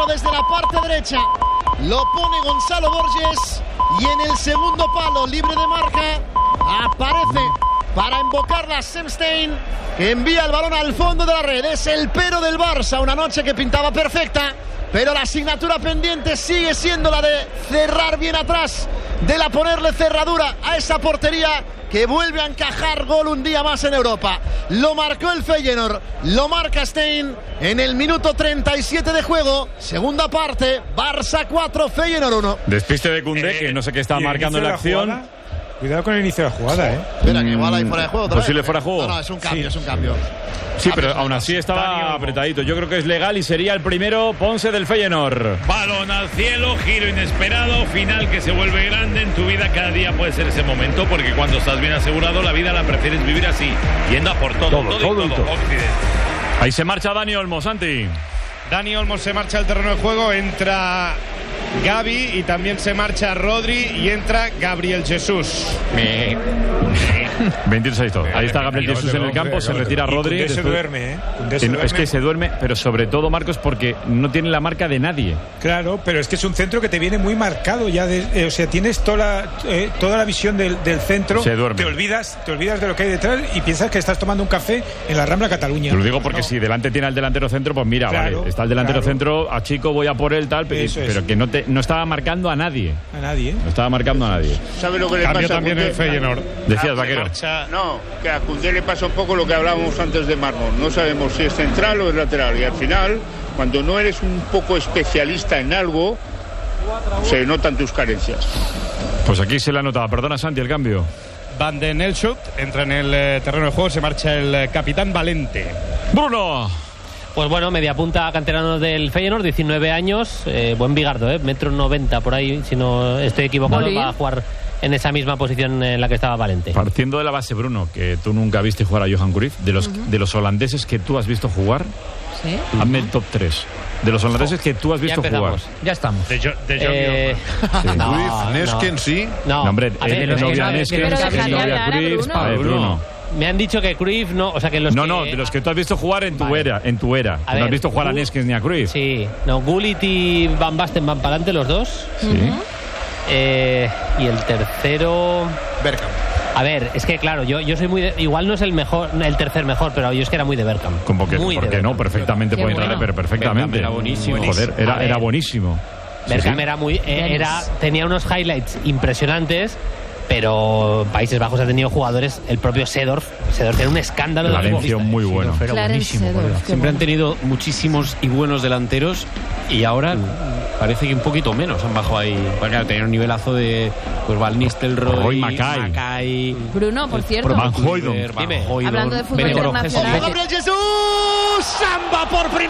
centro desde la parte derecha. Lo pone Gonzalo Borges. Y en el segundo palo, libre de marca, aparece para invocarla Semstein, que envía el balón al fondo de la red. Es el pero del Barça, una noche que pintaba perfecta, pero la asignatura pendiente sigue siendo la de cerrar bien atrás, de la ponerle cerradura a esa portería que vuelve a encajar gol un día más en Europa. Lo marcó el Feyenoord, lo marca Stein en el minuto 37 de juego. Segunda parte, Barça 4, Feyenoord 1. Despiste de Koundé, que no sé qué estaba marcando en la acción. Jugada. Cuidado con el inicio de la jugada, Espera, que igual hay fuera de juego. ¿Posible fuera de juego? No, es un cambio, es un cambio. Sí, pero aún así estaba apretadito. Yo creo que es legal y sería el primero Ponce del Feyenoord. Balón al cielo, giro inesperado, final que se vuelve grande en tu vida. Cada día puede ser ese momento, porque cuando estás bien asegurado, la vida la prefieres vivir así, yendo a por todo. Ahí se marcha Dani Olmo, Santi. Dani Olmo se marcha al terreno de juego, entra Gavi y también se marcha Rodri y entra Gabriel Jesús. 26. Ahí está Gabriel Jesús en el campo, se retira Rodri. Se duerme, Es que se duerme, pero sobre todo, Marcos, porque no tiene la marca de nadie. Claro, pero es que es un centro que te viene muy marcado ya. O sea, tienes toda la visión del centro. Se duerme. Te olvidas de lo que hay detrás y piensas que estás tomando un café en la Rambla Cataluña. Te lo digo porque si delante tiene al delantero centro, pues mira, claro, vale, está el delantero centro, a Chico voy a por él, tal, pero que no estaba marcando a nadie. No estaba marcando a nadie. ¿Sabe lo que le Cambio pasa también a el Feyenoord. Decías, Vaquero. No, que a Koundé le pasa un poco lo que hablábamos antes de Mármol. No sabemos si es central o es lateral. Y al final, cuando no eres un poco especialista en algo, se notan tus carencias. Pues aquí se la notaba. Perdona, Santi, el cambio. Van den Elschut entra en el terreno de juego, se marcha el capitán Valente. Bruno. Pues bueno, media punta canterano del Feyenoord, 19 años, buen bigardo, 1,90 m por ahí, si no estoy equivocado, va a jugar en esa misma posición en la que estaba Valente. Partiendo de la base, Bruno, que tú nunca viste jugar a Johan Cruyff, de los holandeses que tú has visto jugar, ¿sí? Hazme el top 3. De los holandeses que tú has visto jugar. Ya estamos. Nesken, sí. No, hombre, Nesken, Bruno. Me han dicho que Cruyff no, o sea que los de los que tú has visto jugar en tu era, no has visto jugar a Nesken ni a Cruyff. Sí, no, Gullit y Van Basten van para adelante los dos. Sí. Y el tercero, Bergkamp. A ver, es que claro, yo soy muy igual no es el tercer mejor, pero yo es que era muy de Bergkamp. ¿Cómo que? ¿Por qué no? Perfectamente puede entrar, pero perfectamente. Era buenísimo. Joder, era buenísimo. Bergkamp tenía unos highlights impresionantes. Pero Países Bajos ha tenido jugadores, el propio Seedorf tiene un escándalo de Valencia muy bueno. Siempre han tenido muchísimos y buenos delanteros y ahora parece que un poquito menos han bajado ahí. Porque claro, tenían un nivelazo de Van Nistelrooy, Mackay, Bruno, por cierto. Van Hooijdonk. Hablando de fútbol internacional. Gabriel Jesús, samba por primera